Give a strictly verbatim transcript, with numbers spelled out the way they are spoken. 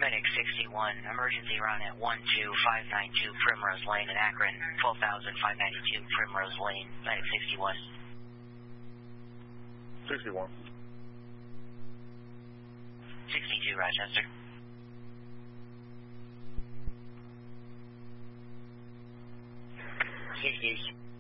Medic sixty-one, emergency run at one two five nine two Primrose Lane in Akron, twelve thousand five hundred ninety-two Primrose Lane, Medic sixty-one. sixty-one. sixty-two, Rochester. sixty.